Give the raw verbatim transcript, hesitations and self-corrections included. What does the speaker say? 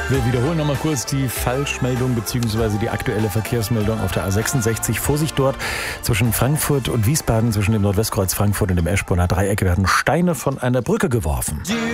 Wir wiederholen nochmal kurz die Falschmeldung bzw. die aktuelle Verkehrsmeldung auf der A sechsundsechzig. Vorsicht dort zwischen Frankfurt und Wiesbaden, zwischen dem Nordwestkreuz Frankfurt und dem Eschborner Dreieck werden Steine von einer Brücke geworfen.